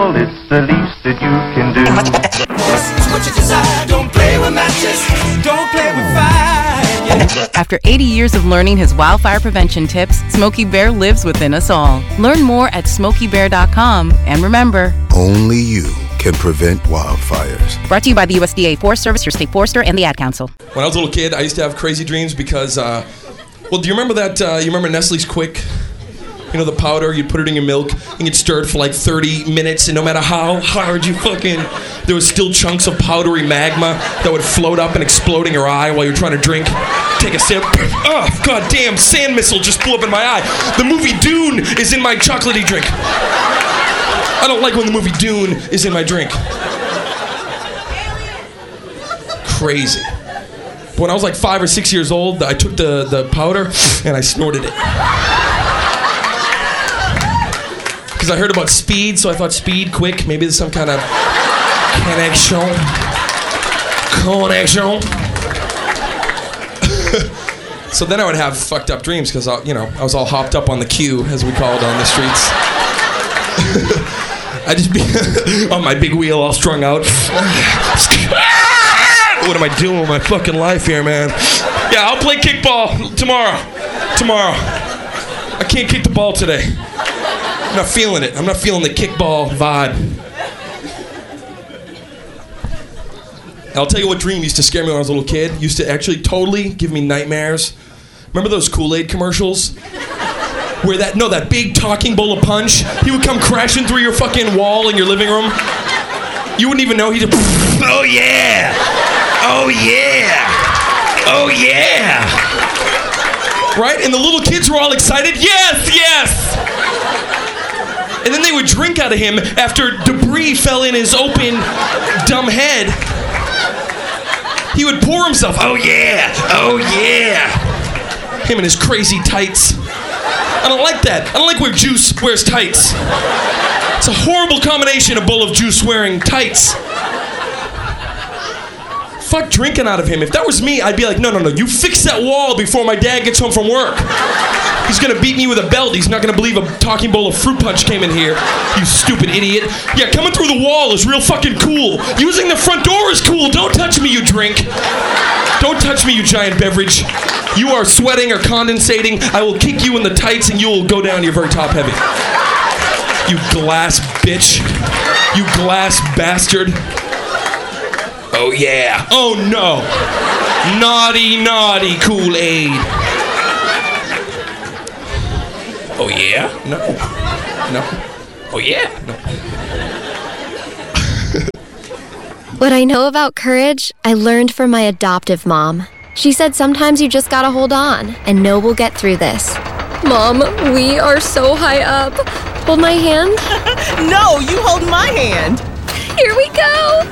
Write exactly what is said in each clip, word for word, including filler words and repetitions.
It's the least that you can do. What you decide, don't play with matches, don't play with fire. After eighty years of learning his wildfire prevention tips, Smokey Bear lives within us all. Learn more at smokey bear dot com. And remember, only you can prevent wildfires. Brought to you by the U S D A Forest Service, your state forester, and the Ad Council. When I was a little kid, I used to have crazy dreams because, uh, well, do you remember that, uh, you remember Nestle's Quick? You know, the powder, you'd put it in your milk, and you'd stir it for like thirty minutes, and no matter how hard you fucking, there was still chunks of powdery magma that would float up and explode in your eye while you're trying to drink. Take a sip. Oh, goddamn, sand missile just flew up in my eye. The movie Dune is in my chocolatey drink. I don't like when the movie Dune is in my drink. Crazy. But when I was like five or six years old, I took the, the powder and I snorted it. Because I heard about speed, so I thought speed, quick, maybe there's some kind of connection. Connection. So then I would have fucked up dreams because, you know, I was all hopped up on the queue, as we call it on the streets. I'd just be on my big wheel all strung out. What am I doing with my fucking life here, man? Yeah, I'll play kickball tomorrow. Tomorrow. I can't kick the ball today. I'm not feeling it. I'm not feeling the kickball vibe. I'll tell you what dream used to scare me when I was a little kid. Used to actually totally give me nightmares. Remember those Kool-Aid commercials? Where that, no, that big talking bowl of punch, he would come crashing through your fucking wall in your living room. You wouldn't even know. He'd just, oh yeah! Oh yeah! Oh yeah! Right? And the little kids were all excited. Yes, yes! And then they would drink out of him after debris fell in his open, dumb head. He would pour himself. Oh yeah! Oh yeah! Him and his crazy tights. I don't like that. I don't like where Juice wears tights. It's a horrible combination, a bowl of Juice wearing tights. Fuck drinking out of him. If that was me, I'd be like, no, no, no, you fix that wall before my dad gets home from work. He's gonna beat me with a belt. He's not gonna believe a talking bowl of fruit punch came in here. You stupid idiot. Yeah, coming through the wall is real fucking cool. Using the front door is cool. Don't touch me, you drink. Don't touch me, you giant beverage. You are sweating or condensating. I will kick you in the tights and you will go down your very top heavy. You glass bitch. You glass bastard. Oh yeah. Oh no. Naughty, naughty Kool-Aid. Oh yeah? No. No. Oh yeah? No. What I know about courage, I learned from my adoptive mom. She said sometimes you just gotta hold on and know we'll get through this. Mom, we are so high up. Hold my hand. No, you hold my hand. Here we go.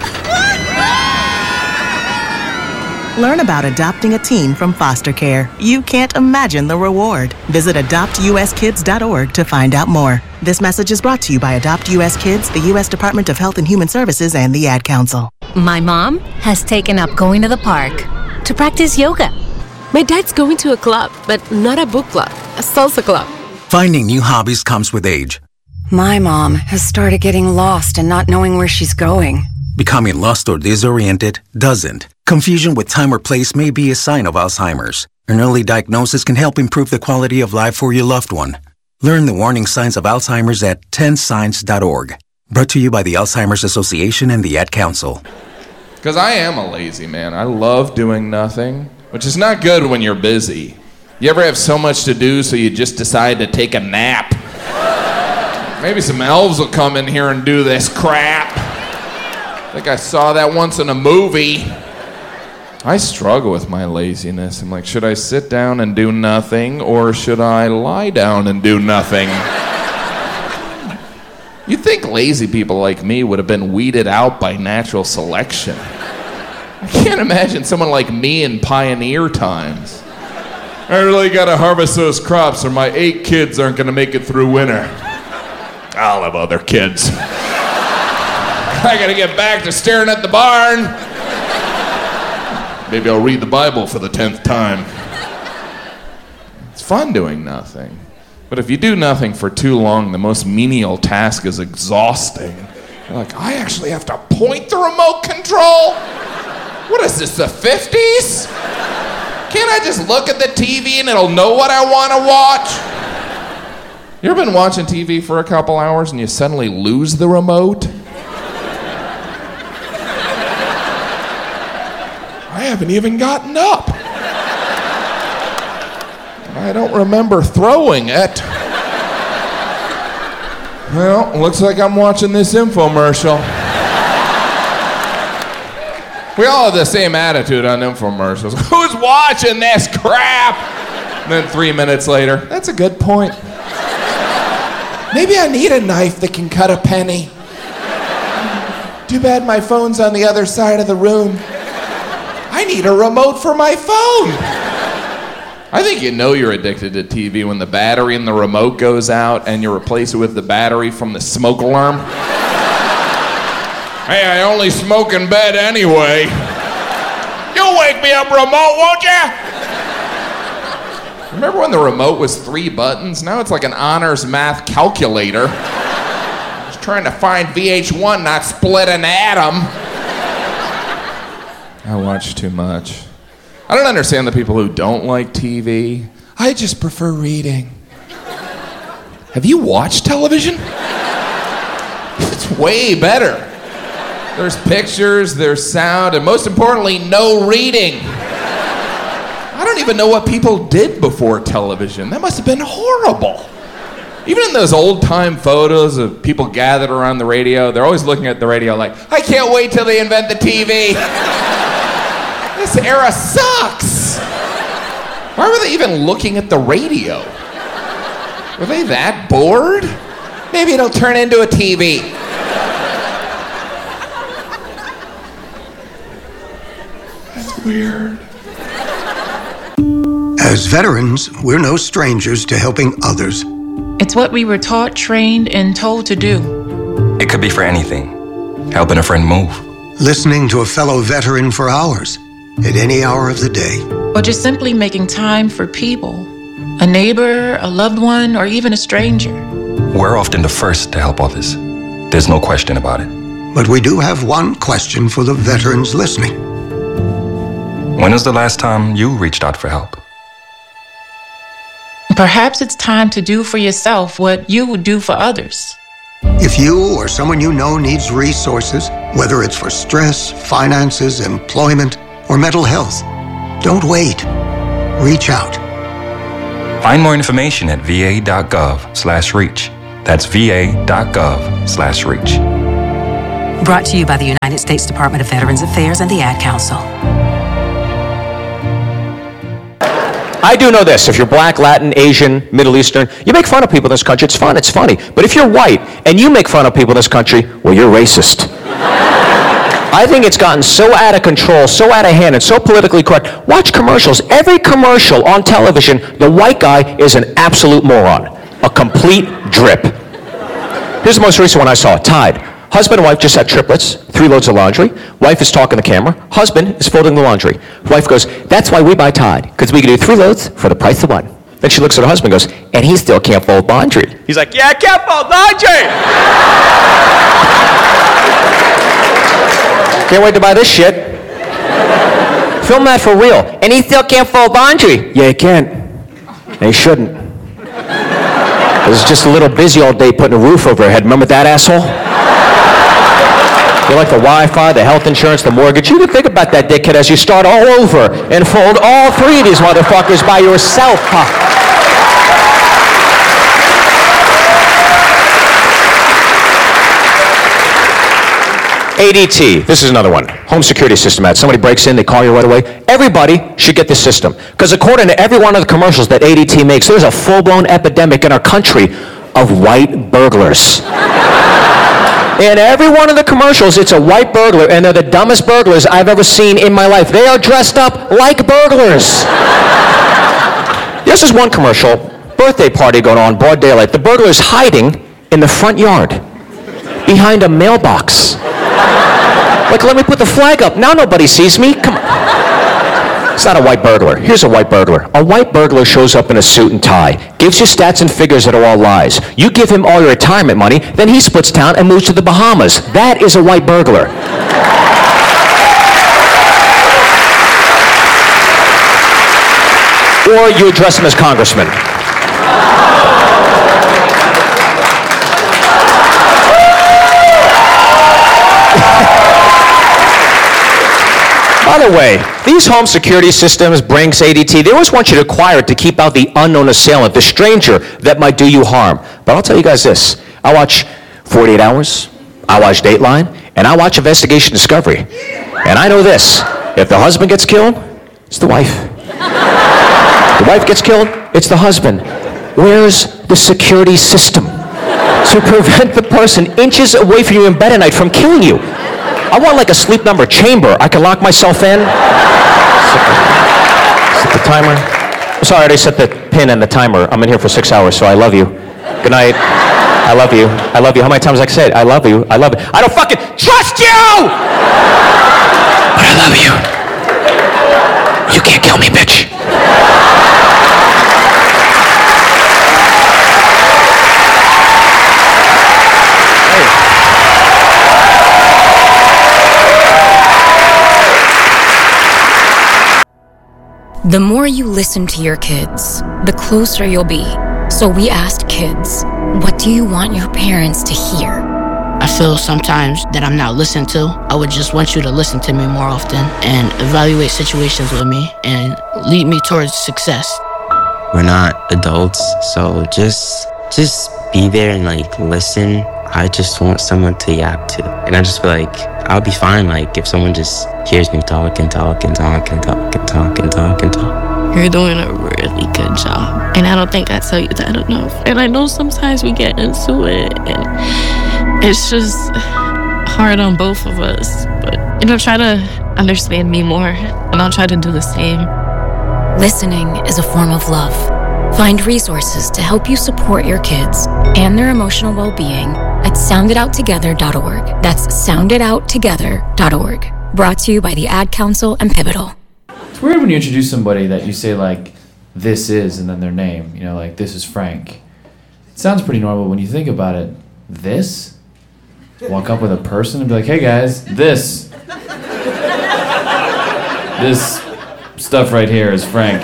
Learn about adopting a teen from foster care. You can't imagine the reward. Visit adopt u s kids dot org to find out more. This message is brought to you by Adopt U S Kids, the U S Department of Health and Human Services, and the Ad Council. My mom has taken up going to the park to practice yoga. My dad's going to a club, but not a book club, a salsa club. Finding new hobbies comes with age. My mom has started getting lost and not knowing where she's going. Becoming lost or disoriented doesn't. Confusion with time or place may be a sign of Alzheimer's. An early diagnosis can help improve the quality of life for your loved one. Learn the warning signs of Alzheimer's at ten signs dot org. Brought to you by the Alzheimer's Association and the Ad Council. Because I am a lazy man. I love doing nothing, which is not good when you're busy. You ever have so much to do so you just decide to take a nap? Maybe some elves will come in here and do this crap. I think I saw that once in a movie. I struggle with my laziness. I'm like, should I sit down and do nothing, or should I lie down and do nothing? You'd think lazy people like me would have been weeded out by natural selection. I can't imagine someone like me in pioneer times. I really gotta harvest those crops or my eight kids aren't gonna make it through winter. I'll have other kids. I gotta get back to staring at the barn. Maybe I'll read the Bible for the tenth time. It's fun doing nothing. But if you do nothing for too long, the most menial task is exhausting. You're like, I actually have to point the remote control? What is this, the fifties? Can't I just look at the T V and it'll know what I want to watch? You ever been watching T V for a couple hours and you suddenly lose the remote? I haven't even gotten up. I don't remember throwing it. Well, looks like I'm watching this infomercial. We all have the same attitude on infomercials. Who's watching this crap? And then three minutes later, that's a good point. Maybe I need a knife that can cut a penny. Too bad my phone's on the other side of the room. I need a remote for my phone. I think you know you're addicted to T V when the battery in the remote goes out and you replace it with the battery from the smoke alarm. Hey, I only smoke in bed anyway. You'll wake me up, remote, won't you? Remember when the remote was three buttons? Now it's like an honors math calculator. Just trying to find V H one, not split an atom. I watch too much. I don't understand the people who don't like T V. I just prefer reading. Have you watched television? It's way better. There's pictures, there's sound, and most importantly, no reading. I don't even know what people did before television. That must have been horrible. Even in those old-time photos of people gathered around the radio, they're always looking at the radio like, I can't wait till they invent the T V. This era sucks. Why were they even looking at the radio? Were they that bored? Maybe it'll turn into a T V. That's weird. As veterans, we're no strangers to helping others. It's what we were taught, trained, and told to do. It could be for anything. Helping a friend move. Listening to a fellow veteran for hours, at any hour of the day. Or just simply making time for people. A neighbor, a loved one, or even a stranger. We're often the first to help others. There's no question about it. But we do have one question for the veterans listening. When was the last time you reached out for help? Perhaps it's time to do for yourself what you would do for others. If you or someone you know needs resources, whether it's for stress, finances, employment, or mental health, don't wait. Reach out. Find more information at va.gov slash reach. That's va.gov slash reach. Brought to you by the United States Department of Veterans Affairs and the Ad Council. I do know this. If you're black, Latin, Asian, Middle Eastern, you make fun of people in this country, it's fun, it's funny. But if you're white and you make fun of people in this country, well, you're racist. I think it's gotten so out of control, so out of hand, and so politically correct. Watch commercials. Every commercial on television, the white guy is an absolute moron. A complete drip. Here's the most recent one I saw, Tide. Husband and wife just had triplets, three loads of laundry. Wife is talking to the camera. Husband is folding the laundry. Wife goes, that's why we buy Tide, because we can do three loads for the price of one. Then she looks at her husband and goes, and he still can't fold laundry. He's like, yeah, I can't fold laundry! Can't wait to buy this shit. Film that for real. And he still can't fold laundry. Yeah, he can. And he shouldn't. Because he's just a little busy all day putting a roof over her head. Remember that asshole? You like the Wi-Fi, the health insurance, the mortgage. You can think about that, dickhead, as you start all over and fold all three of these motherfuckers by yourself, huh? A D T, this is another one. Home security system ad. Somebody breaks in, they call you right away. Everybody should get this system. Because according to every one of the commercials that A D T makes, there's a full-blown epidemic in our country of white burglars. In every one of the commercials, it's a white burglar, and they're the dumbest burglars I've ever seen in my life. They are dressed up like burglars. This is one commercial, birthday party going on, broad daylight. The burglar is hiding in the front yard, behind a mailbox. Like, let me put the flag up. Now nobody sees me. Come on. It's not a white burglar. Here's a white burglar. A white burglar shows up in a suit and tie, gives you stats and figures that are all lies. You give him all your retirement money, then he splits town and moves to the Bahamas. That is a white burglar. Or you address him as congressman. By the way, these home security systems, Brinks, A D T, they always want you to acquire it to keep out the unknown assailant, the stranger that might do you harm. But I'll tell you guys this. I watch forty-eight hours, I watch Dateline, and I watch Investigation Discovery. And I know this. If the husband gets killed, it's the wife. The wife gets killed, it's the husband. Where's the security system to prevent the person inches away from you in bed at night from killing you? I want like a sleep number chamber. I can lock myself in. Set the, set the timer. I'm sorry, I already set the pin and the timer. I'm in here for six hours, so I love you. Good night. I love you. I love you. How many times I can say it? I love you. I love you. I don't fucking trust you! But I love you. You can't kill me, bitch. The more you listen to your kids, the closer you'll be. So we asked kids, what do you want your parents to hear? I feel sometimes that I'm not listened to. I would just want you to listen to me more often and evaluate situations with me and lead me towards success. We're not adults, so just just be there and like listen. I just want someone to yap to. And I just feel like I'll be fine like if someone just hears me talk and talk and talk and talk and talk and talk and talk. You're doing a really good job. And I don't think I tell you that enough. And I know sometimes we get into it and it's just hard on both of us. But, you know, try to understand me more and I'll try to do the same. Listening is a form of love. Find resources to help you support your kids and their emotional well-being at sound it out together dot org. That's sound it out together dot org. Brought to you by the Ad Council and Pivotal. It's weird when you introduce somebody that you say like, this is, and then their name. You know, like, this is Frank. It sounds pretty normal when you think about it. This? Walk up with a person and be like, hey guys, this. This stuff right here is Frank.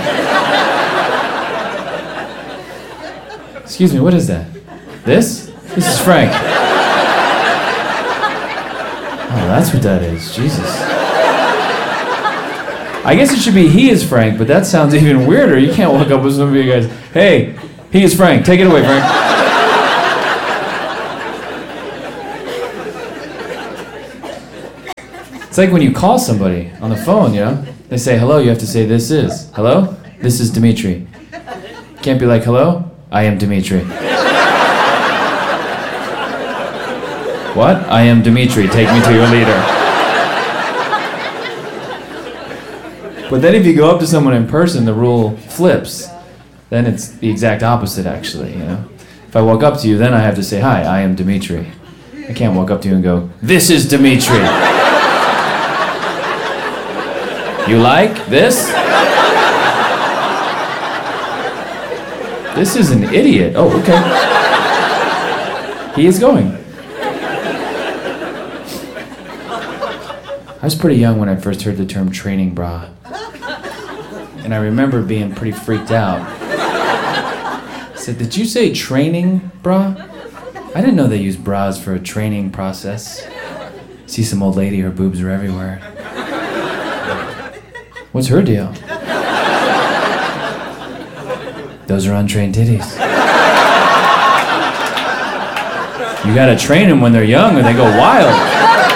Excuse me, what is that? This? This is Frank. Oh, that's what that is. Jesus. I guess it should be he is Frank, but that sounds even weirder. You can't walk up with somebody and you guys, hey, he is Frank. Take it away, Frank. It's like when you call somebody on the phone, you know? They say hello, you have to say this is. Hello? This is Dimitri. You can't be like, hello? I am Dimitri. What? I am Dimitri. Take me to your leader. But then if you go up to someone in person, the rule flips. Then it's the exact opposite, actually, you know? If I walk up to you, then I have to say, hi, I am Dimitri. I can't walk up to you and go, this is Dimitri. You like this? This is an idiot. Oh, okay. He is going. I was pretty young when I first heard the term training bra. And I remember being pretty freaked out. I said, did you say training bra? I didn't know they used bras for a training process. See some old lady, her boobs are everywhere. What's her deal? Those are untrained titties. You gotta train them when they're young or they go wild.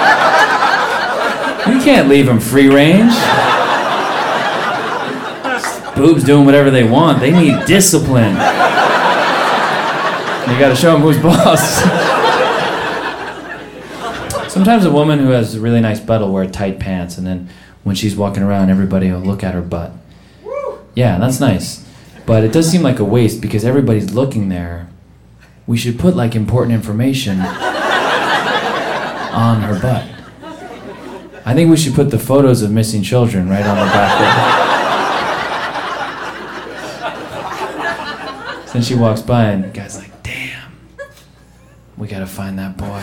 You can't leave them free range. Boobs doing whatever they want. They need discipline. You gotta show them who's boss. Sometimes a woman who has a really nice butt will wear tight pants and then when she's walking around everybody will look at her butt. Yeah, that's nice. But it does seem like a waste because everybody's looking there. We should put like important information on her butt. I think we should put the photos of missing children right on the back then she walks by and the guy's like, damn, we gotta find that boy.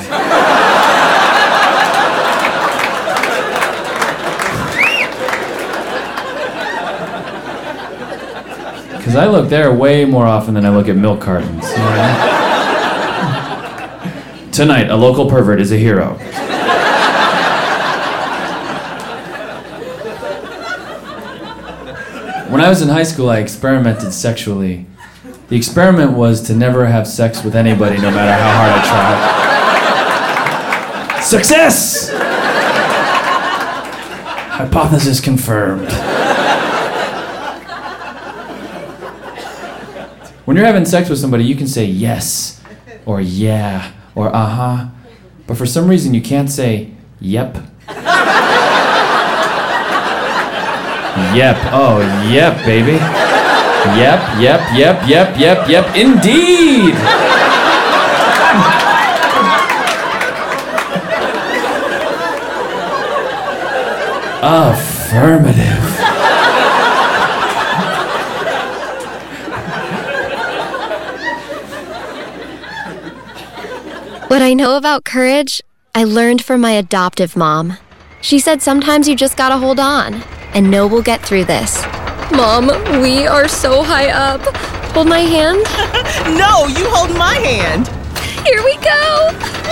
Because I look there way more often than I look at milk cartons. You know? Tonight, a local pervert is a hero. When I was in high school, I experimented sexually. The experiment was to never have sex with anybody, no matter how hard I tried. Success! Hypothesis confirmed. When you're having sex with somebody, you can say yes, or yeah, or uh-huh, but for some reason you can't say yep. Yep, oh, yep, baby. Yep, yep, yep, yep, yep, yep, indeed! Affirmative. What I know about courage, I learned from my adoptive mom. She said sometimes you just gotta hold on, and know we'll get through this. Mom, we are so high up. Hold my hand. No, you hold my hand. Here we go.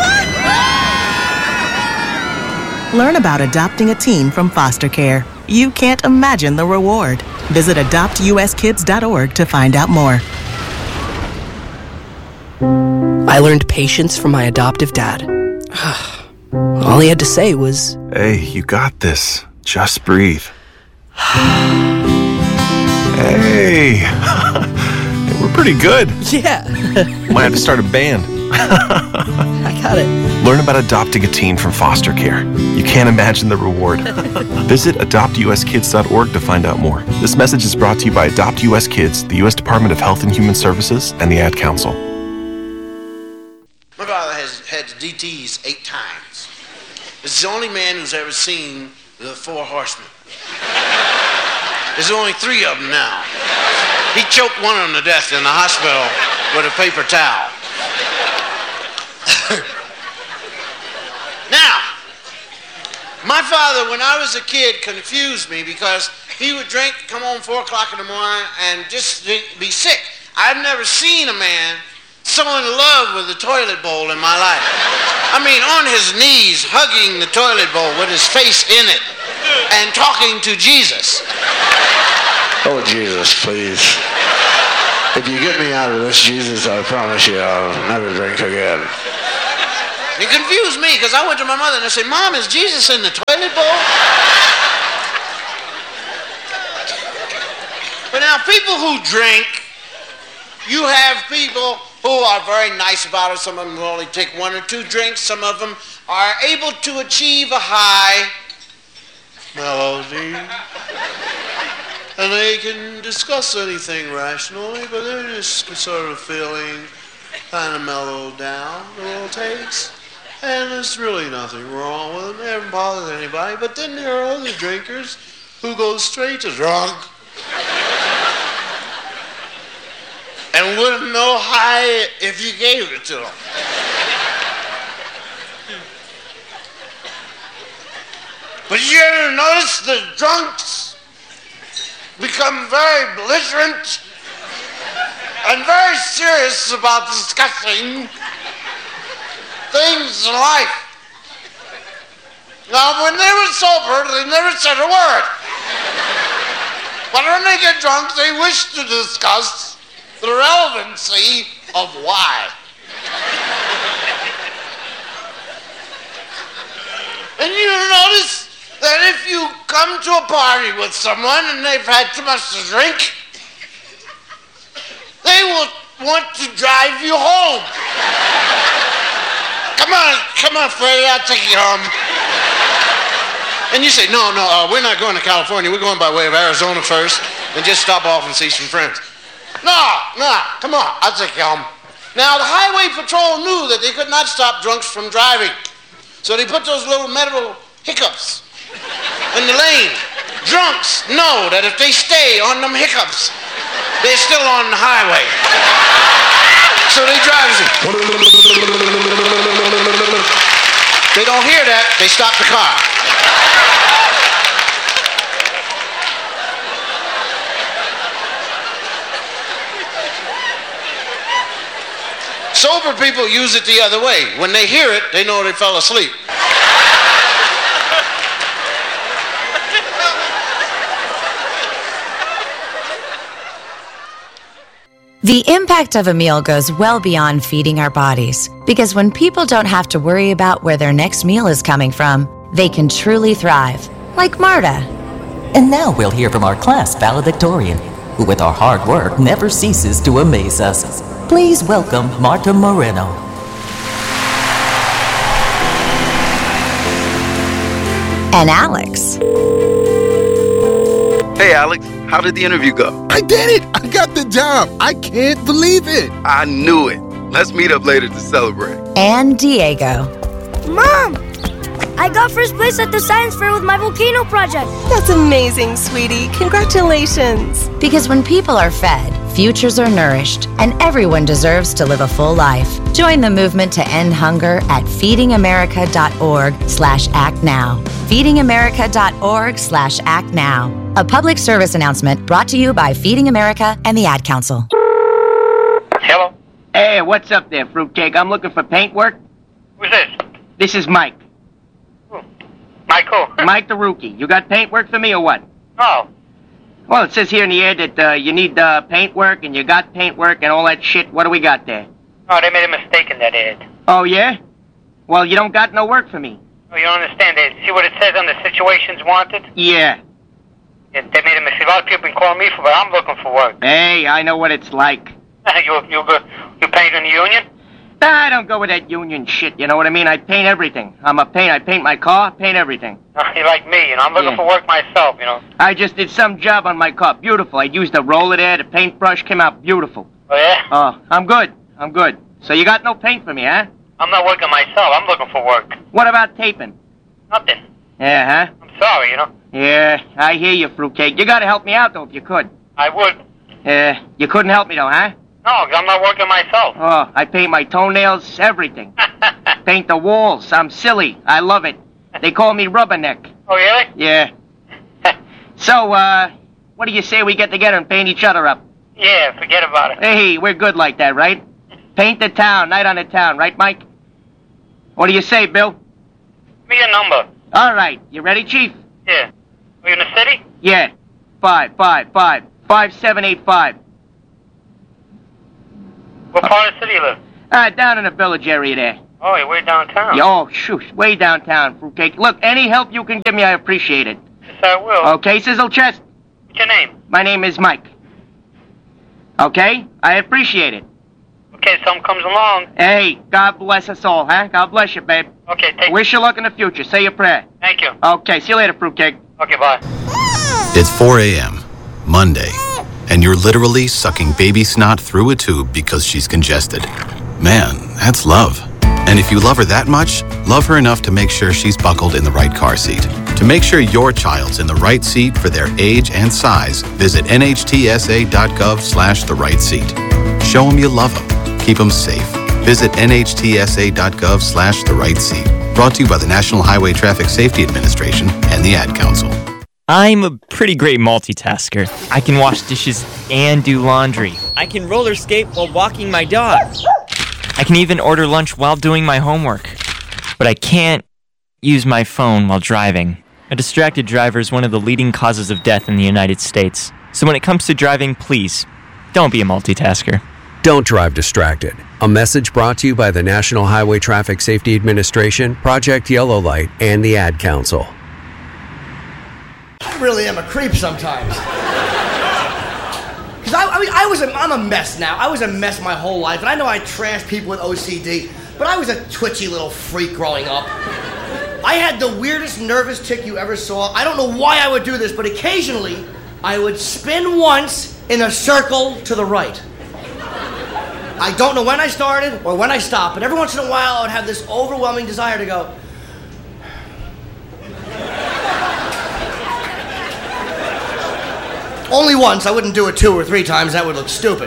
Learn about adopting a teen from foster care. You can't imagine the reward. Visit adopt u s kids dot org to find out more. I learned patience from my adoptive dad. All he had to say was, "Hey, you got this. Just breathe." Hey, we're pretty good. Yeah. Might have to start a band. I got it. Learn about adopting a teen from foster care. You can't imagine the reward. Visit adopt u s kids dot org to find out more. This message is brought to you by Adopt U S Kids, the U S Department of Health and Human Services, and the Ad Council. My father has had D Ts eight times. This is the only man who's ever seen the four horsemen. There's only three of them now. He choked one of them to death in the hospital with a paper towel. Now, my father, when I was a kid, confused me because he would drink, come home four o'clock in the morning, and just be sick. I've never seen a man so in love with the toilet bowl in my life. I mean, on his knees, hugging the toilet bowl with his face in it and talking to Jesus. Oh, Jesus, please. If you get me out of this, Jesus, I promise you I'll never drink again. It confused me because I went to my mother and I said, Mom, is Jesus in the toilet bowl? But now, people who drink, you have people who are very nice about it. Some of them will only take one or two drinks. Some of them are able to achieve a high melody. And they can discuss anything rationally, but they're just sort of feeling kind of mellowed down a little taste. And there's really nothing wrong with them. They haven't bothered anybody. But then there are other drinkers who go straight to drunk. And wouldn't know high if you gave it to them. But you ever notice the drunks become very belligerent and very serious about discussing things in life. Now, when they were sober, they never said a word. But when they get drunk, they wish to discuss the relevancy of why. And you notice that if you come to a party with someone and they've had too much to drink, they will want to drive you home. Come on, come on, Freddie, I'll take you home. And you say, no, no, uh, we're not going to California. We're going by way of Arizona first and just stop off and see some friends. No, no, come on, I'll take you home. Now, the highway patrol knew that they could not stop drunks from driving. So they put those little metal hiccups in the lane. Drunks know that if they stay on them hiccups, they're still on the highway. So they drive. They don't hear that, they stop the car. Sober people use it the other way. When they hear it, they know they fell asleep. The impact of a meal goes well beyond feeding our bodies, because when people don't have to worry about where their next meal is coming from, they can truly thrive, like Marta. And now we'll hear from our class valedictorian, who with our hard work never ceases to amaze us. Please welcome Marta Moreno. And Alex. Hey, Alex, how did the interview go? I did it! I got the job! I can't believe it! I knew it. Let's meet up later to celebrate. And Diego. Mom! I got first place at the science fair with my volcano project. That's amazing, sweetie. Congratulations. Because when people are fed, futures are nourished, and everyone deserves to live a full life. Join the movement to end hunger at feedingamerica.org slash act now. feedingamerica.org slash act now. A public service announcement brought to you by Feeding America and the Ad Council. Hello? Hey, what's up there, fruitcake? I'm looking for paint work. Who's this? This is Mike. Who? Mike who? Mike the rookie. You got paint work for me or what? Oh. Well, it says here in the ad that uh, you need uh, paint work and you got paint work and all that shit. What do we got there? Oh, they made a mistake in that ad. Oh, yeah? Well, you don't got no work for me. Oh, you don't understand. They, see what it says on the situations wanted? Yeah. Yeah, they made a mistake. A lot of people been calling me for, but I'm looking for work. Hey, I know what it's like. you you go, you paint in the union? I don't go with that union shit, you know what I mean? I paint everything. I'm a paint. I paint my car, paint everything. Oh, you like me, you know. I'm looking Yeah. for work myself, you know. I just did some job on my car. Beautiful. I used a roller there. The paintbrush came out beautiful. Oh, yeah? Oh, I'm good. I'm good. So you got no paint for me, huh? I'm not working myself. I'm looking for work. What about taping? Nothing. Yeah, huh? I'm sorry, you know. Yeah, I hear you, fruitcake. You gotta help me out, though, if you could. I would. Yeah, you couldn't help me, though, huh? No, 'cause I'm not working myself. Oh, I paint my toenails, everything. Paint the walls. I'm silly. I love it. They call me Rubberneck. Oh, really? Yeah. So, uh, what do you say we get together and paint each other up? Yeah, forget about it. Hey, we're good like that, right? Paint the town, night on the town, right, Mike? What do you say, Bill? Give me your number. All right. You ready, Chief? Yeah. Are you in the city? Yeah. Five, five, five. Five, seven, eight, five. What part of the city you live? Uh, down in the village area there. Oh, you're way downtown. Yeah, oh, shoot. Way downtown, fruitcake. Look, any help you can give me, I appreciate it. Yes, I will. Okay, Sizzle Chest? What's your name? My name is Mike. Okay? I appreciate it. Okay, something comes along. Hey, God bless us all, huh? God bless you, babe. Okay, take Wish you luck in the future. Say your prayer. Thank you. Okay, see you later, fruitcake. Okay, bye. It's four a.m., Monday, and you're literally sucking baby snot through a tube because she's congested. Man, that's love. And if you love her that much, love her enough to make sure she's buckled in the right car seat. To make sure your child's in the right seat for their age and size, visit N H T S A dot gov slash the right seat. Show them you love them. Keep them safe. Visit N H T S A dot gov slash the right seat. Brought to you by the National Highway Traffic Safety Administration and the Ad Council. I'm a pretty great multitasker. I can wash dishes and do laundry. I can roller skate while walking my dog. I can even order lunch while doing my homework. But I can't use my phone while driving. A distracted driver is one of the leading causes of death in the United States. So when it comes to driving, please, don't be a multitasker. Don't drive distracted. A message brought to you by the National Highway Traffic Safety Administration, Project Yellow Light, and the Ad Council. I really am a creep sometimes. Because I, I mean, I was a, I'm a mess now. I was a mess my whole life, and I know I trash people with O C D, but I was a twitchy little freak growing up. I had the weirdest nervous tick you ever saw. I don't know why I would do this, but occasionally I would spin once in a circle to the right. I don't know when I started or when I stopped, but every once in a while I would have this overwhelming desire to go. Only once. I wouldn't do it two or three times. That would look stupid.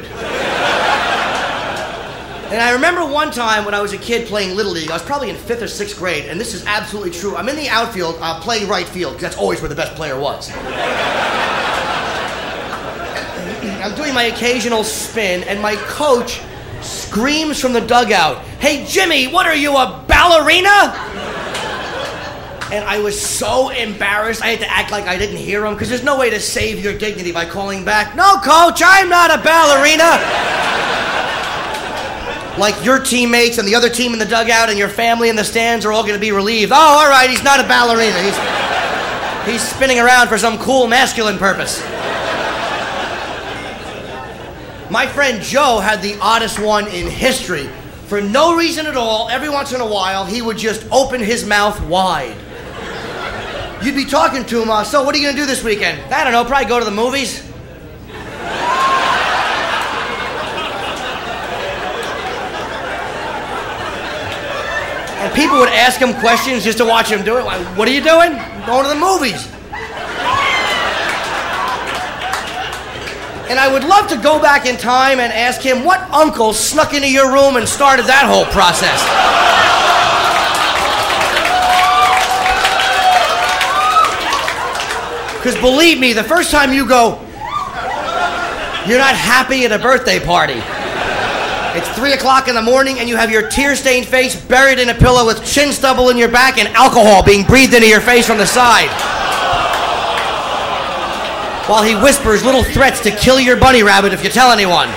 And I remember one time when I was a kid playing Little League, I was probably in fifth or sixth grade, and this is absolutely true. I'm in the outfield, uh, playing right field, because that's always where the best player was. I'm doing my occasional spin, and my coach screams from the dugout, "Hey, Jimmy, what are you, a ballerina?" And I was so embarrassed, I had to act like I didn't hear him, because there's no way to save your dignity by calling back, "No, coach, I'm not a ballerina." Like your teammates and the other team in the dugout and your family in the stands are all going to be relieved. "Oh, all right, he's not a ballerina. He's, he's spinning around for some cool masculine purpose." My friend Joe had the oddest one in history. For no reason at all, every once in a while, he would just open his mouth wide. You'd be talking to him, uh, "So what are you going to do this weekend?" "I don't know, probably go to the movies." And people would ask him questions just to watch him do it. Like, "What are you doing?" "I'm going to the movies." And I would love to go back in time and ask him what uncle snuck into your room and started that whole process. Because believe me, the first time you go, you're not happy at a birthday party. It's three o'clock in the morning and you have your tear-stained face buried in a pillow with chin stubble in your back and alcohol being breathed into your face from the side. While he whispers little threats to kill your bunny rabbit if you tell anyone.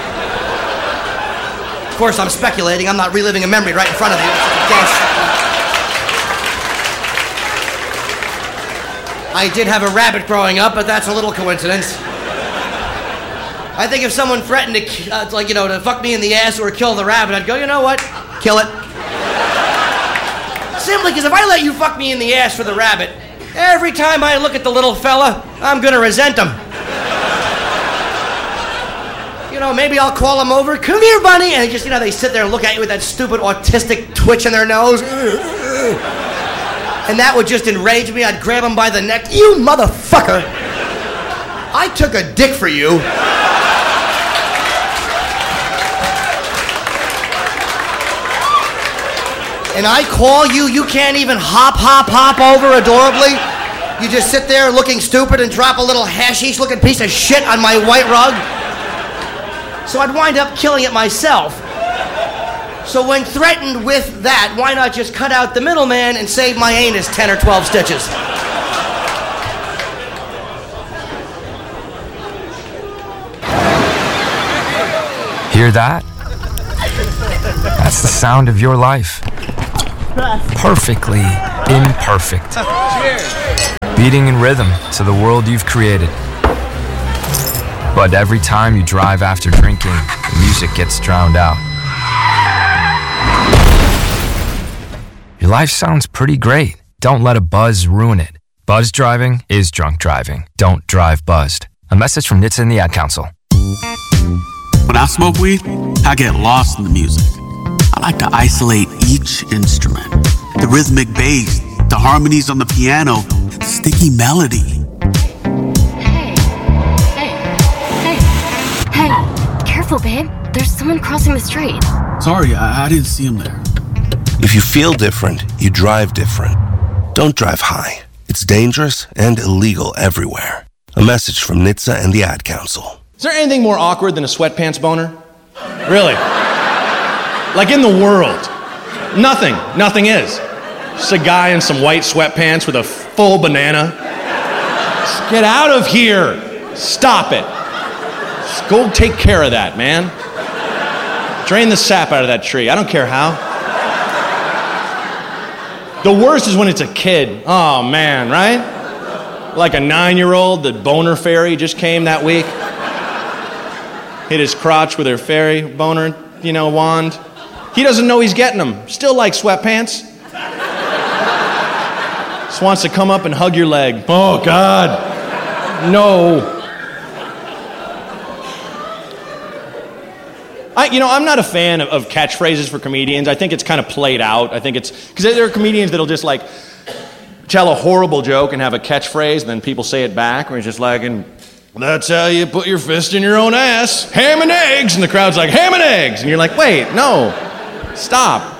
Of course, I'm speculating. I'm not reliving a memory right in front of you. Guess. I did have a rabbit growing up, but that's a little coincidence. I think if someone threatened to, uh, like, you know, to fuck me in the ass or kill the rabbit, I'd go, "You know what? Kill it." Simply because if I let you fuck me in the ass for the rabbit, every time I look at the little fella, I'm gonna resent him. You know, maybe I'll call him over, "Come here, bunny," and they just, you know, they sit there and look at you with that stupid autistic twitch in their nose. And that would just enrage me. I'd grab him by the neck. "You motherfucker! I took a dick for you." And I call you, you can't even hop, hop, hop over adorably. You just sit there looking stupid and drop a little hashish-looking piece of shit on my white rug. So I'd wind up killing it myself. So when threatened with that, why not just cut out the middleman and save my anus ten or twelve stitches? Hear that? That's the sound of your life. Perfectly imperfect. Beating in rhythm to the world you've created. But every time you drive after drinking, the music gets drowned out. Your life sounds pretty great. Don't let a buzz ruin it. Buzz driving is drunk driving. Don't drive buzzed. A message from N H T S A and the Ad Council. When I smoke weed, I get lost in the music. I like to isolate each instrument. The rhythmic bass, the harmonies on the piano, the sticky melody. Hey, careful, babe. There's someone crossing the street. Sorry, I, I didn't see him there. If you feel different, you drive different. Don't drive high. It's dangerous and illegal everywhere. A message from N H T S A and the Ad Council. Is there anything more awkward than a sweatpants boner? Really? Like in the world? Nothing. Nothing is. Just a guy in some white sweatpants with a full banana. Just get out of here. Stop it. Just go take care of that, man. Drain the sap out of that tree. I don't care how. The worst is when it's a kid. Oh, man, right? Like a nine-year-old, the boner fairy just came that week. Hit his crotch with her fairy boner, you know, wand. He doesn't know he's getting them. Still like sweatpants. Just wants to come up and hug your leg. Oh, God. No. I, you know, I'm not a fan of, of catchphrases for comedians. I think it's kind of played out. I think it's... Because there are comedians that'll just, like, tell a horrible joke and have a catchphrase, and then people say it back, where it's just like, and That's how you put your fist in your own ass. Ham and eggs. And the crowd's like, ham and eggs. And you're like, wait, no, stop.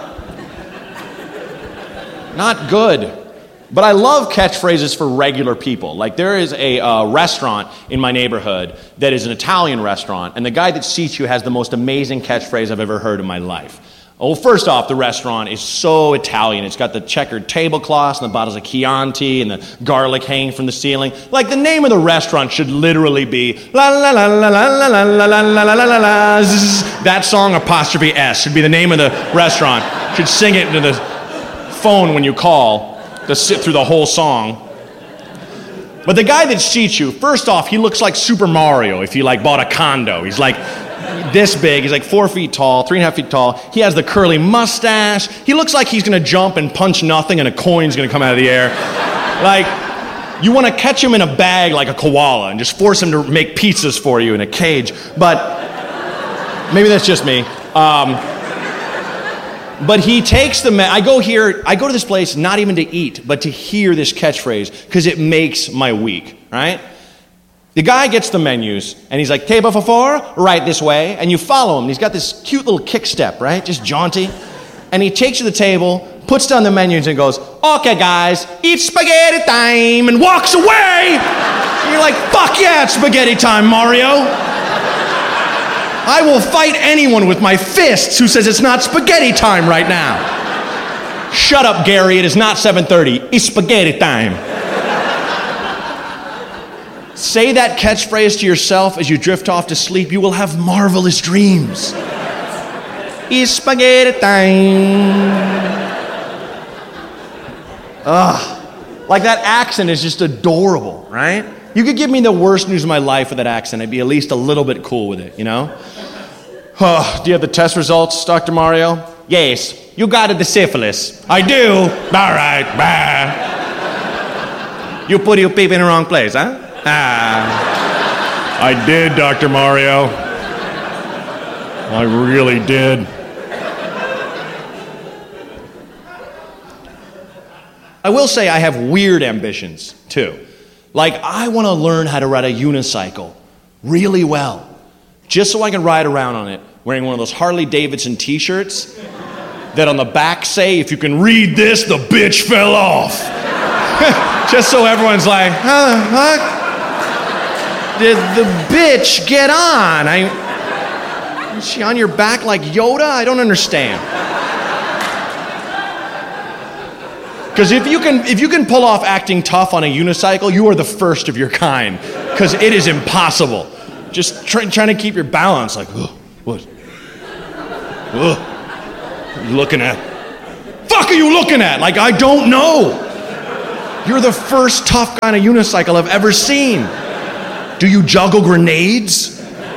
Not good. But I love catchphrases for regular people. Like there is a uh, restaurant in my neighborhood that is an Italian restaurant, and the guy that seats you has the most amazing catchphrase I've ever heard in my life. Oh, first off, the restaurant is so Italian. It's got the checkered tablecloths and the bottles of Chianti and the garlic hanging from the ceiling. Like the name of the restaurant should literally be la la la la la la la la la la la la la. That song apostrophe S should be the name of the restaurant. Should sing it into the phone when you call. To sit through the whole song. But the guy that seats you, first off, he looks like Super Mario if you like bought a condo. He's like this big, he's like four feet tall, three and a half feet tall. He has the curly mustache. He looks like he's gonna jump and punch nothing and a coin's gonna come out of the air. Like, you wanna catch him in a bag like a koala and just force him to make pizzas for you in a cage. But maybe that's just me. Um, But he takes the, me- I go here, I go to this place not even to eat, but to hear this catchphrase, because it makes my week, right? The guy gets the menus, and he's like, table for four, right this way, and you follow him. He's got this cute little kick step, right? Just jaunty. And he takes you to the table, puts down the menus, and goes, okay, guys, eat spaghetti time, and walks away! And you're like, fuck yeah, it's spaghetti time, Mario! I will fight anyone with my fists who says it's not spaghetti time right now. Shut up, Gary. It is not seven thirty. It's spaghetti time. Say that catchphrase to yourself as you drift off to sleep. You will have marvelous dreams. It's spaghetti time. Ugh. Like that accent is just adorable, right? You could give me the worst news of my life with that accent. I'd be at least a little bit cool with it, you know? Oh, do you have the test results, Doctor Mario? Yes. You got it, the syphilis. I do. All right. Bah. You put your peep in the wrong place, huh? Ah. I did, Doctor Mario. I really did. I will say I have weird ambitions, too. Like, I want to learn how to ride a unicycle really well, just so I can ride around on it wearing one of those Harley Davidson t-shirts that on the back say, if you can read this, the bitch fell off. Just so everyone's like, huh, huh? Did the bitch get on? I, is she on your back like Yoda? I don't understand. Because if you can if you can pull off acting tough on a unicycle, you are the first of your kind. Because it is impossible. Just try, trying to keep your balance, like, ugh, what? Ugh. What are you looking at? Fuck are you looking at? Like, I don't know. You're the first tough guy on a unicycle I've ever seen. Do you juggle grenades?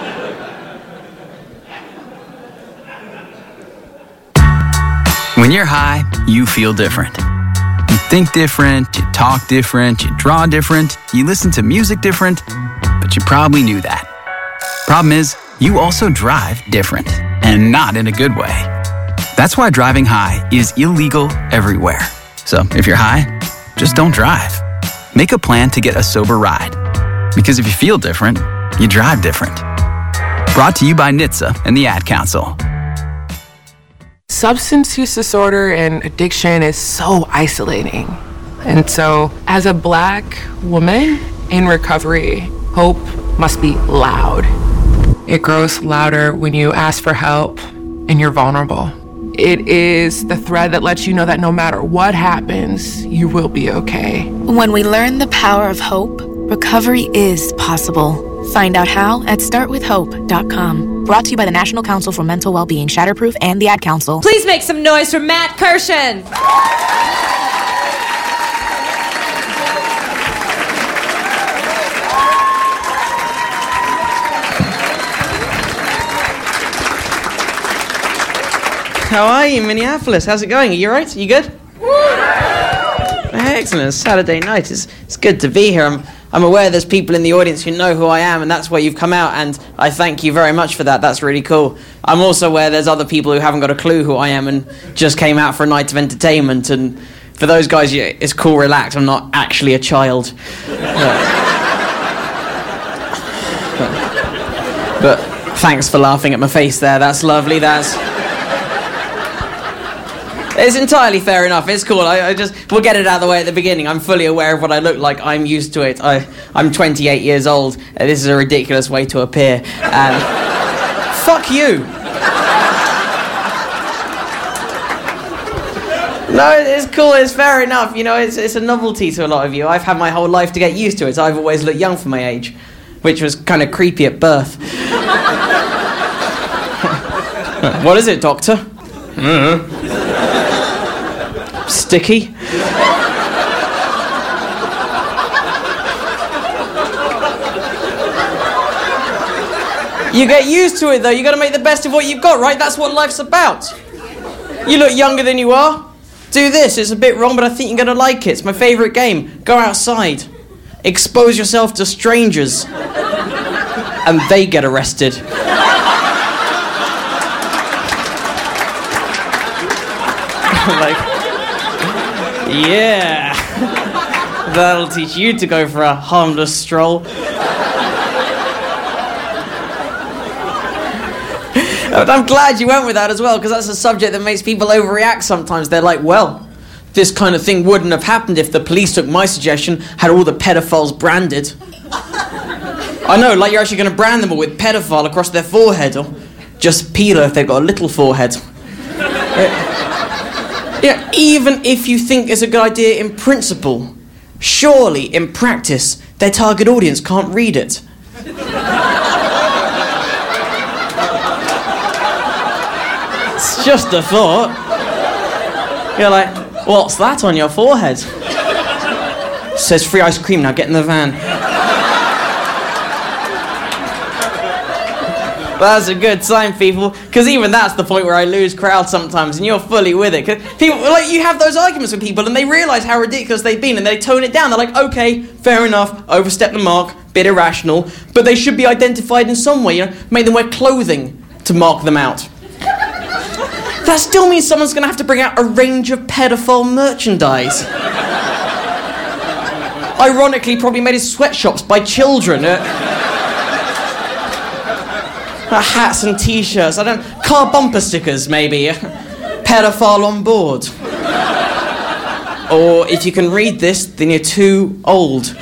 When you're high, you feel different. You think different, you talk different, you draw different, you listen to music different, but you probably knew that. Problem is, you also drive different, and not in a good way. That's why driving high is illegal everywhere. So if you're high, just don't drive. Make a plan to get a sober ride. Because if you feel different, you drive different. Brought to you by N H T S A and the Ad Council. Substance use disorder and addiction is so isolating. And so, as a Black woman in recovery, hope must be loud. It grows louder when you ask for help and you're vulnerable. It is the thread that lets you know that no matter what happens, you will be okay. When we learn the power of hope, recovery is possible. Find out how at start with hope dot com. Brought to you by the National Council for Mental Wellbeing, Shatterproof, and the Ad Council. Please make some noise for Matt Kirshen. How are you, Minneapolis? How's it going? Are you all right? Are you good? Excellent. It's Saturday night. It's, it's good to be here. I'm, I'm aware there's people in the audience who know who I am, and that's why you've come out, and I thank you very much for that. That's really cool. I'm also aware there's other people who haven't got a clue who I am and just came out for a night of entertainment, and for those guys, it's cool, relax. I'm not actually a child. But thanks for laughing at my face there. That's lovely. That's... It's entirely fair enough. It's cool. I, I just... We'll get it out of the way at the beginning. I'm fully aware of what I look like. I'm used to it. I, I'm twenty-eight years old. And this is a ridiculous way to appear. And... fuck you. No, it's cool. It's fair enough. You know, it's, it's a novelty to a lot of you. I've had my whole life to get used to it. I've always looked young for my age, which was kind of creepy at birth. What is it, Doctor? Mm-hmm. Sticky? You get used to it, though. You got to make the best of what you've got, right? That's what life's about. You look younger than you are. Do this. It's a bit wrong, but I think you're going to like it. It's my favourite game. Go outside. Expose yourself to strangers. And they get arrested. Like, yeah. That'll teach you to go for a harmless stroll. I'm glad you went with that as well, because that's a subject that makes people overreact sometimes. They're like, well, this kind of thing wouldn't have happened if the police took my suggestion, had all the pedophiles branded. I know, like you're actually going to brand them all with pedophile across their forehead, or just pedo if they've got a little forehead. Yeah. Yeah, even if you think it's a good idea in principle, surely in practice, their target audience can't read it. It's just a thought. You're like, what's that on your forehead? It says free ice cream, now get in the van. That's a good sign, people, because even that's the point where I lose crowd sometimes, and you're fully with it. Cause people, like, you have those arguments with people, and they realise how ridiculous they've been, and they tone it down. They're like, okay, fair enough, overstep the mark, bit irrational, but they should be identified in some way. You know, make them wear clothing to mark them out. That still means someone's going to have to bring out a range of pedophile merchandise. Ironically, probably made in sweatshops by children. Uh, uh, hats and t-shirts. I don't. Car bumper stickers, maybe. Pedophile on board. Or if you can read this, then you're too old.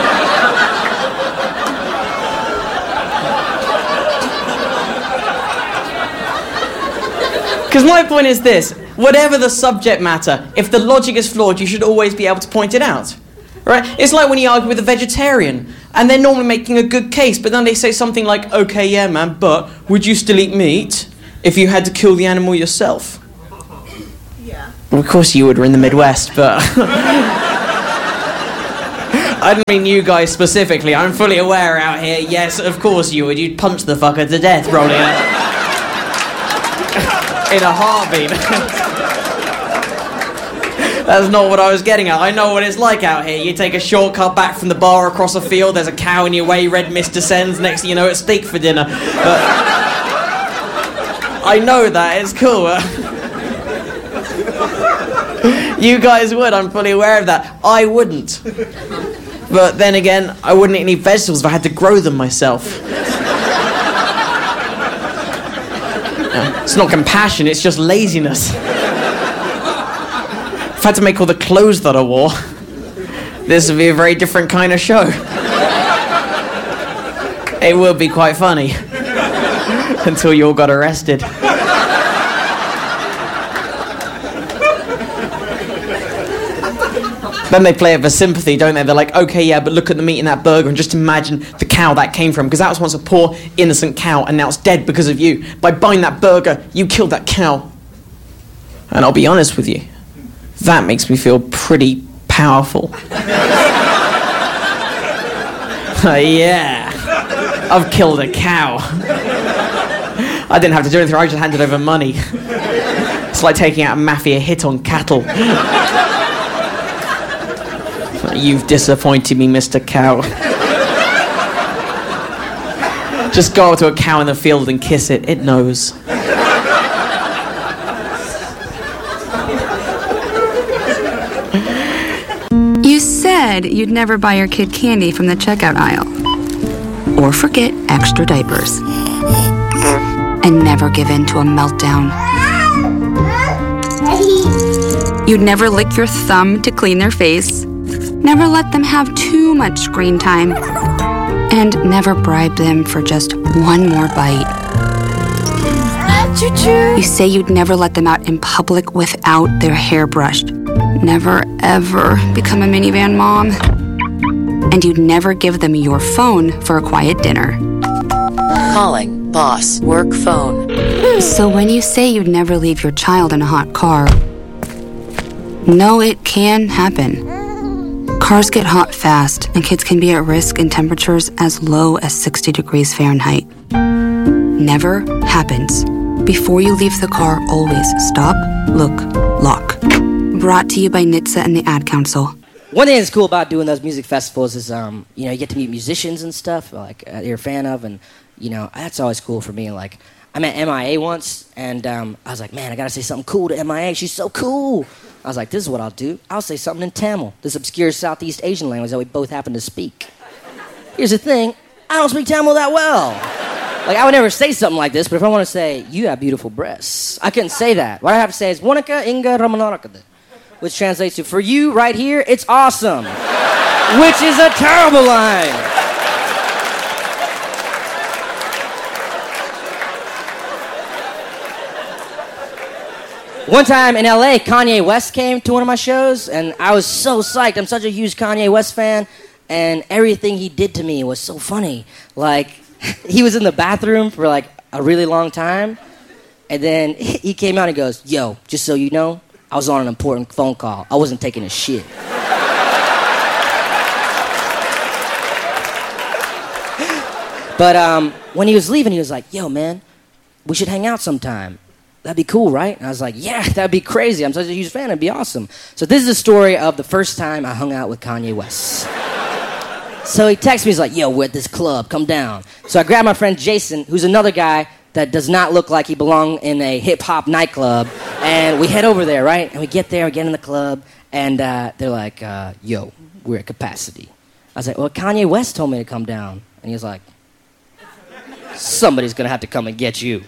Because my point is this, whatever the subject matter, if the logic is flawed, you should always be able to point it out. Right? It's like when you argue with a vegetarian, and they're normally making a good case, but then they say something like, okay, yeah, man, but would you still eat meat if you had to kill the animal yourself? Yeah. Well, of course you would, we're in the Midwest, but... I don't mean you guys specifically, I'm fully aware out here, yes, of course you would, you'd punch the fucker to death, probably. In a heartbeat. That's not what I was getting at. I know what it's like out here. You take a shortcut back from the bar across a field, there's a cow in your way, red mist descends, next thing you know it's steak for dinner. But I know that, it's cool. You guys would, I'm fully aware of that. I wouldn't. But then again, I wouldn't eat any vegetables if I had to grow them myself. It's not compassion, it's just laziness. If I had to make all the clothes that I wore, this would be a very different kind of show. It would be quite funny. Until you all got arrested. Then they play it for sympathy, don't they? They're like, okay, yeah, but look at the meat in that burger and just imagine the cow that came from, because that was once a poor, innocent cow, and now it's dead because of you. By buying that burger, you killed that cow. And I'll be honest with you, that makes me feel pretty powerful. uh, yeah, I've killed a cow. I didn't have to do anything, I just handed over money. It's like taking out a mafia hit on cattle. You've disappointed me, Mister Cow. Just go up to a cow in the field and kiss it. It knows. You said you'd never buy your kid candy from the checkout aisle. Or forget extra diapers. and never give in to a meltdown. You'd never lick your thumb to clean their face, never let them have too much screen time, and never bribe them for just one more bite. You say you'd never let them out in public without their hair brushed, never ever become a minivan mom, and you'd never give them your phone for a quiet dinner. Calling boss work phone. So when you say you'd never leave your child in a hot car, no, it can happen. Cars get hot fast, and kids can be at risk in temperatures as low as sixty degrees Fahrenheit. Never happens. Before you leave the car, always stop, look, lock. Brought to you by N H T S A and the Ad Council. One thing that's cool about doing those music festivals is, um, you know, you get to meet musicians and stuff, like, uh, you're a fan of, and, you know, that's always cool for me. Like, I met M I A once, and um, I was like, man, I gotta say something cool to M I A. She's so cool. I was like, this is what I'll do. I'll say something in Tamil, this obscure Southeast Asian language that we both happen to speak. Here's the thing, I don't speak Tamil that well. Like, I would never say something like this, but if I want to say, you have beautiful breasts, I couldn't say that. What I have to say is, Wanika Inga Ramanarakada, which translates to, for you right here, it's awesome, which is a terrible line. One time in L A, Kanye West came to one of my shows, and I was so psyched. I'm such a huge Kanye West fan, and everything he did to me was so funny. Like, he was in the bathroom for like a really long time, and then he came out and goes, yo, just so you know, I was on an important phone call. I wasn't taking a shit. But um, when he was leaving, he was like, yo, man, we should hang out sometime. That'd be cool, right? And I was like, yeah, that'd be crazy. I'm such a huge fan. It'd be awesome. So this is the story of the first time I hung out with Kanye West. So he texts me, he's like, yo, we're at this club, come down. So I grab my friend Jason, who's another guy that does not look like he belonged in a hip-hop nightclub, and we head over there, right? And we get there, we get in the club, and uh, they're like, uh, yo, we're at capacity. I was like, well, Kanye West told me to come down. And he was like, somebody's gonna have to come and get you.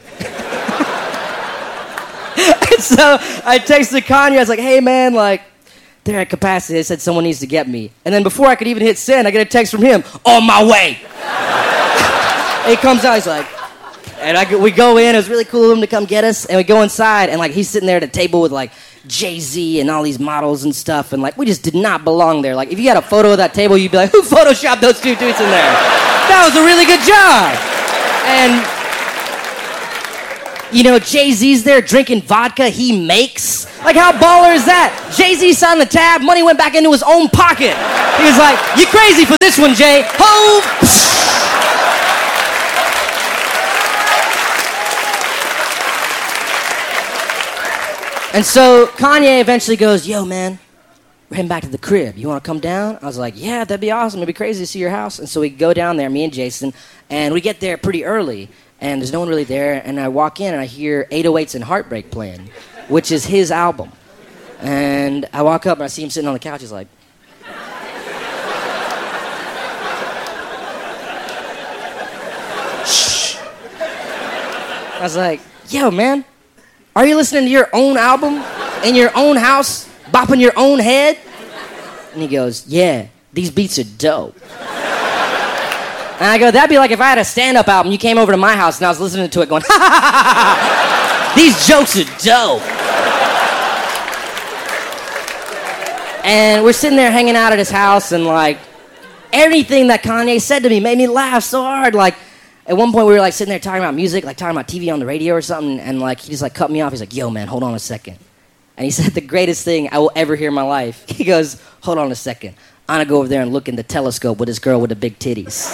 And so I texted Kanye, I was like, hey, man, like, they're at capacity. They said someone needs to get me. And then before I could even hit send, I get a text from him, on my way. He comes out, he's like, and I, we go in, it was really cool of him to come get us, and we go inside, and like he's sitting there at a table with like Jay-Z and all these models and stuff, and like we just did not belong there. Like if you had a photo of that table, you'd be like, who photoshopped those two dudes in there? That was a really good job. And you know, Jay-Z's there drinking vodka he makes. Like, how baller is that? Jay-Z signed the tab, money went back into his own pocket. He was like, you crazy for this one, Jay. Ho! And so Kanye eventually goes, yo, man, we're heading back to the crib. You want to come down? I was like, yeah, that'd be awesome. It'd be crazy to see your house. And so we go down there, me and Jason, and we get there pretty early. And there's no one really there, and I walk in and I hear eight oh eights and Heartbreak playing, which is his album. And I walk up and I see him sitting on the couch. He's like, shh. I was like, yo, man, are you listening to your own album in your own house, bopping your own head? And he goes, yeah, these beats are dope. And I go, that'd be like if I had a stand-up album, you came over to my house and I was listening to it going, ha ha ha ha, these jokes are dope. And we're sitting there hanging out at his house, and like, everything that Kanye said to me made me laugh so hard. Like, at one point we were like sitting there talking about music, like talking about T V on the radio or something, and like, he just like cut me off. He's like, yo man, hold on a second. And he said the greatest thing I will ever hear in my life. He goes, hold on a second. I'm gonna go over there and look in the telescope with this girl with the big titties.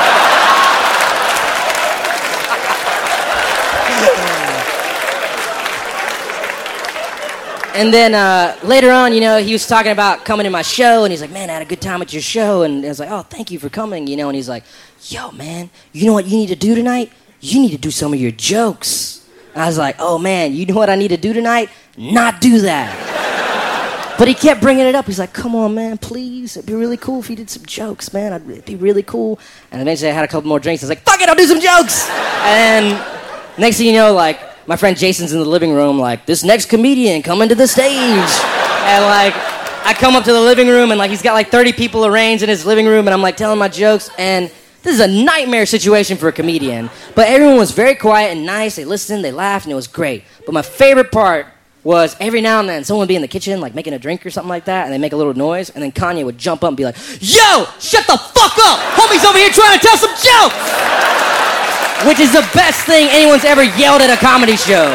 And then uh, later on, you know, he was talking about coming to my show, and he's like, man, I had a good time at your show. And I was like, oh, thank you for coming, you know. And he's like, yo, man, you know what you need to do tonight? You need to do some of your jokes. And I was like, oh, man, you know what I need to do tonight? Not do that. But he kept bringing it up. He's like, come on, man, please. It'd be really cool if you did some jokes, man. It'd be really cool. And eventually I had a couple more drinks. I was like, fuck it, I'll do some jokes. And Next thing you know, like, my friend Jason's in the living room, like, this next comedian coming to the stage. And, like, I come up to the living room, and, like, he's got, like, thirty people arranged in his living room, and I'm, like, telling my jokes, and this is a nightmare situation for a comedian. But everyone was very quiet and nice. They listened, they laughed, and it was great. But my favorite part was every now and then someone would be in the kitchen, like, making a drink or something like that, and they make a little noise, and then Kanye would jump up and be like, yo, shut the fuck up! Homie's over here trying to tell some jokes! Which is the best thing anyone's ever yelled at a comedy show.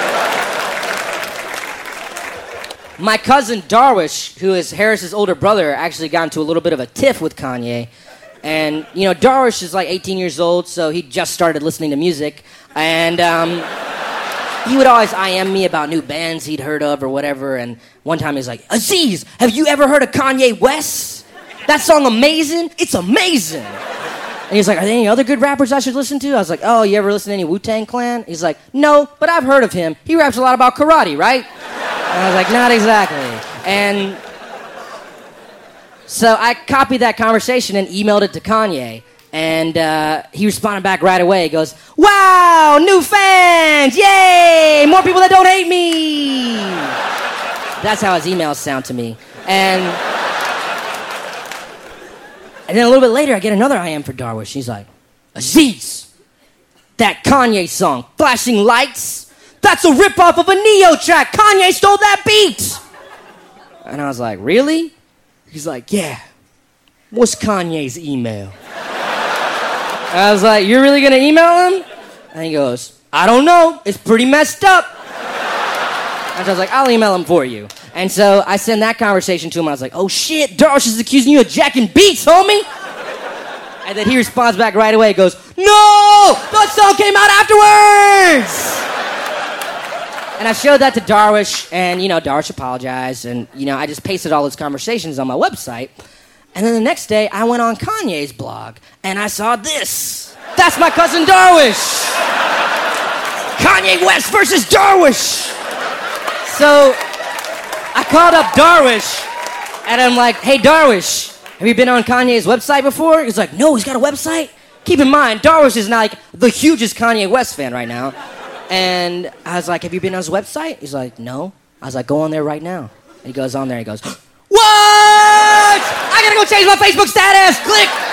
My cousin Darwish, who is Harris's older brother, actually got into a little bit of a tiff with Kanye. And, you know, Darwish is like eighteen years old, so he just started listening to music. And um, he would always I M me about new bands he'd heard of or whatever. And one time he's like, Aziz, have you ever heard of Kanye West? That song amazing? It's amazing. And he's like, are there any other good rappers I should listen to? I was like, oh, you ever listen to any Wu-Tang Clan? He's like, no, but I've heard of him. He raps a lot about karate, right? And I was like, not exactly. And so I copied that conversation and emailed it to Kanye. And uh, he responded back right away. He goes, wow, new fans, yay, more people that don't hate me. That's how his emails sound to me. And... And then a little bit later, I get another I M for Darwish. He's like, Aziz, that Kanye song, Flashing Lights, that's a ripoff of a Neo track. Kanye stole that beat. And I was like, really? He's like, yeah. What's Kanye's email? And I was like, you're really going to email him? And he goes, I don't know. It's pretty messed up. And I was like, I'll email him for you. And so I sent that conversation to him. I was like, oh shit, Darwish is accusing you of jacking beats, homie. And then he responds back right away. He goes, no, that song came out afterwards. And I showed that to Darwish, and, you know, Darwish apologized. And, you know, I just pasted all his conversations on my website. And then the next day, I went on Kanye's blog, and I saw this. That's my cousin Darwish. Kanye West versus Darwish. So I called up Darwish, and I'm like, hey, Darwish, have you been on Kanye's website before? He's like, no, he's got a website? Keep in mind, Darwish is like the hugest Kanye West fan right now. And I was like, have you been on his website? He's like, no. I was like, go on there right now. And he goes on there, and he goes, what? I gotta go change my Facebook status. Click.